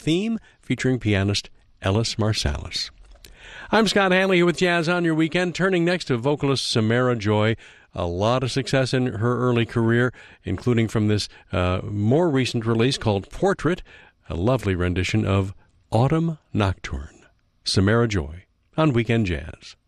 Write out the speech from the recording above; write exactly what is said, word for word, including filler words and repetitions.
theme featuring pianist Ellis Marsalis. I'm Scott Hanley here with Jazz on Your Weekend, turning next to vocalist Samara Joy. A lot of success in her early career, including from this uh, more recent release called Portrait, a lovely rendition of Autumn Nocturne. Samara Joy on Weekend Jazz.